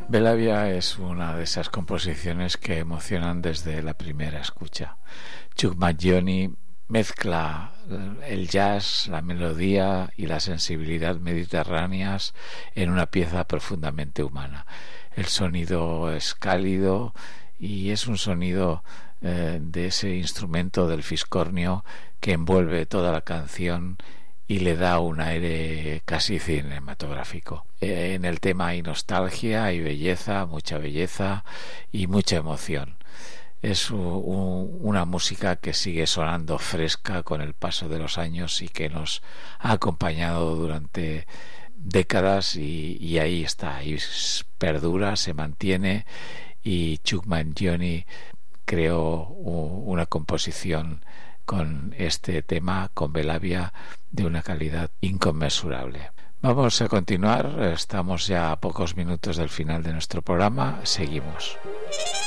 Belavia es una de esas composiciones que emocionan desde la primera escucha. Chuck Mangione mezcla el jazz, la melodía y la sensibilidad mediterráneas en una pieza profundamente humana. El sonido es cálido y es un sonido de ese instrumento del fiscornio que envuelve toda la canción y le da un aire casi cinematográfico. En el tema hay nostalgia, hay belleza, mucha belleza y mucha emoción. Es una música que sigue sonando fresca con el paso de los años y que nos ha acompañado durante décadas y ahí está, ahí perdura, se mantiene, y Chuck Mangione creó una composición con este tema, con Belavia, de una calidad inconmensurable. Vamos a continuar, estamos ya a pocos minutos del final de nuestro programa, seguimos.